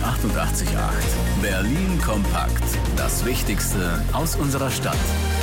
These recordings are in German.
88,8. Berlin kompakt. Das Wichtigste aus unserer Stadt.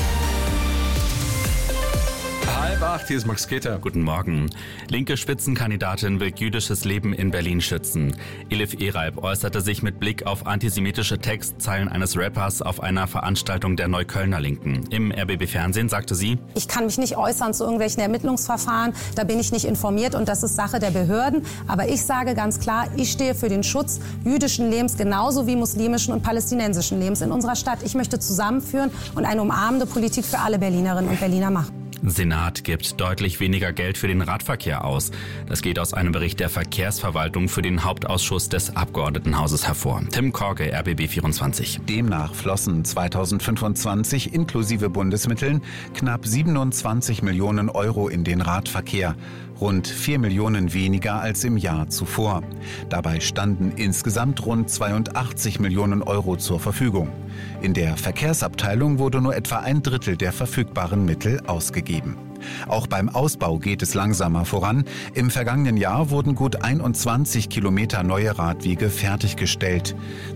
7:30, hier ist Max Keter. Guten Morgen. Linke Spitzenkandidatin will jüdisches Leben in Berlin schützen. Elif Ereib äußerte sich mit Blick auf antisemitische Textzeilen eines Rappers auf einer Veranstaltung der Neuköllner Linken. Im RBB-Fernsehen sagte sie: Ich kann mich nicht äußern zu irgendwelchen Ermittlungsverfahren, da bin ich nicht informiert und das ist Sache der Behörden. Aber ich sage ganz klar, ich stehe für den Schutz jüdischen Lebens genauso wie muslimischen und palästinensischen Lebens in unserer Stadt. Ich möchte zusammenführen und eine umarmende Politik für alle Berlinerinnen und Berliner machen. Senat gibt deutlich weniger Geld für den Radverkehr aus. Das geht aus einem Bericht der Verkehrsverwaltung für den Hauptausschuss des Abgeordnetenhauses hervor. Tim Korke, RBB 24. Demnach flossen 2025 inklusive Bundesmitteln knapp 27 Millionen Euro in den Radverkehr. Rund 4 Millionen weniger als im Jahr zuvor. Dabei standen insgesamt rund 82 Millionen Euro zur Verfügung. In der Verkehrsabteilung wurde nur etwa ein Drittel der verfügbaren Mittel ausgegeben. Auch beim Ausbau geht es langsamer voran. Im vergangenen Jahr wurden gut 21 Kilometer neue Radwege fertiggestellt.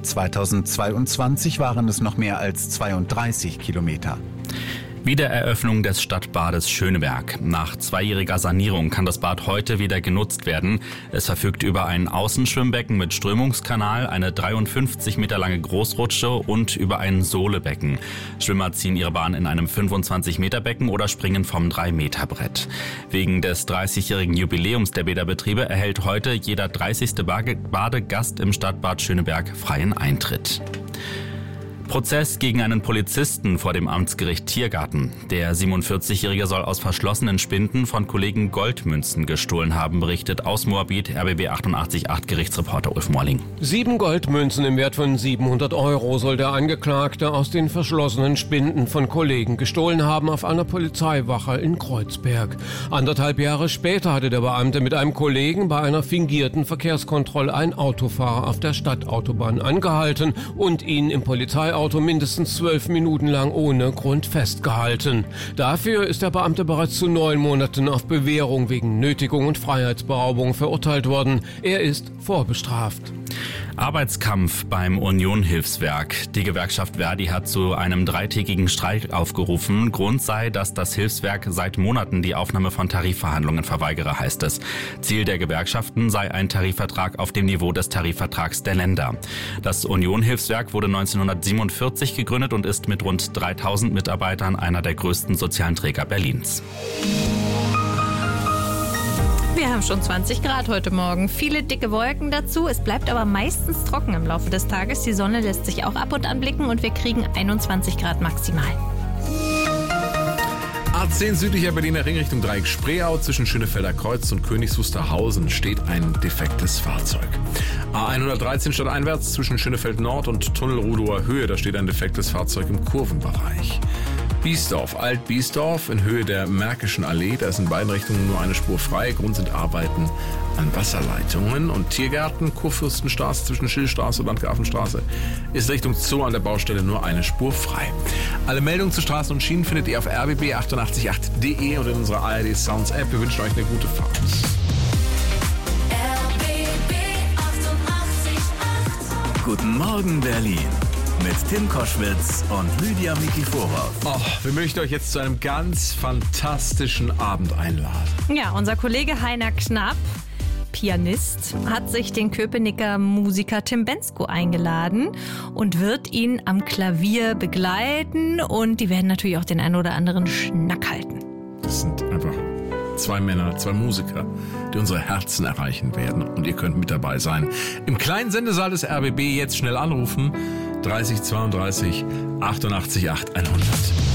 2022 waren es noch mehr als 32 Kilometer. Wiedereröffnung des Stadtbades Schöneberg. Nach 2-jähriger Sanierung kann das Bad heute wieder genutzt werden. Es verfügt über ein Außenschwimmbecken mit Strömungskanal, eine 53 Meter lange Großrutsche und über ein Sohlebecken. Schwimmer ziehen ihre Bahn in einem 25 Meter Becken oder springen vom 3-Meter-Brett. Wegen des 30-jährigen Jubiläums der Bäderbetriebe erhält heute jeder 30. Badegast im Stadtbad Schöneberg freien Eintritt. Prozess gegen einen Polizisten vor dem Amtsgericht Tiergarten. Der 47-Jährige soll aus verschlossenen Spinden von Kollegen Goldmünzen gestohlen haben, berichtet aus Moabit RBB 88,8 Gerichtsreporter Ulf Morling. 7 Goldmünzen im Wert von 700 Euro soll der Angeklagte aus den verschlossenen Spinden von Kollegen gestohlen haben auf einer Polizeiwache in Kreuzberg. 1,5 Jahre später hatte der Beamte mit einem Kollegen bei einer fingierten Verkehrskontrolle einen Autofahrer auf der Stadtautobahn angehalten und ihn im Polizeiauto mindestens 12 Minuten lang ohne Grund festgehalten. Dafür ist der Beamte bereits zu 9 Monaten auf Bewährung wegen Nötigung und Freiheitsberaubung verurteilt worden. Er ist vorbestraft. Arbeitskampf beim Union-Hilfswerk. Die Gewerkschaft Verdi hat zu einem 3-tägigen Streik aufgerufen. Grund sei, dass das Hilfswerk seit Monaten die Aufnahme von Tarifverhandlungen verweigere, heißt es. Ziel der Gewerkschaften sei ein Tarifvertrag auf dem Niveau des Tarifvertrags der Länder. Das Union-Hilfswerk wurde 1947 gegründet und ist mit rund 3000 Mitarbeitern einer der größten sozialen Träger Berlins. Wir haben schon 20 Grad heute Morgen. Viele dicke Wolken dazu. Es bleibt aber meistens trocken im Laufe des Tages. Die Sonne lässt sich auch ab und an blicken und wir kriegen 21 Grad maximal. A10 südlicher Berliner Ring Richtung Dreieck Spreeau. Zwischen Schönefelder Kreuz und Königs Wusterhausen steht ein defektes Fahrzeug. A113 stadteinwärts zwischen Schönefeld Nord und Tunnel Rudower Höhe. Da steht ein defektes Fahrzeug im Kurvenbereich. Biesdorf, Alt-Biesdorf in Höhe der Märkischen Allee. Da ist in beiden Richtungen nur eine Spur frei. Grund sind Arbeiten an Wasserleitungen. Und Tiergarten, Kurfürstenstraße zwischen Schillstraße und Landgrafenstraße ist Richtung Zoo an der Baustelle nur eine Spur frei. Alle Meldungen zu Straßen und Schienen findet ihr auf rbb888.de und in unserer ARD Sounds App. Wir wünschen euch eine gute Fahrt. RBB 88,8. Guten Morgen, Berlin. Mit Tim Koschwitz und Lydia Mikiforov. Wir möchten euch jetzt zu einem ganz fantastischen Abend einladen. Ja, unser Kollege Heiner Knapp, Pianist, hat sich den Köpenicker Musiker Tim Bendzko eingeladen und wird ihn am Klavier begleiten. Und die werden natürlich auch den einen oder anderen Schnack halten. Das sind einfach 2 Männer, 2 Musiker, die unsere Herzen erreichen werden. Und ihr könnt mit dabei sein. Im kleinen Sendesaal des RBB jetzt schnell anrufen. 30 32 88 8 100.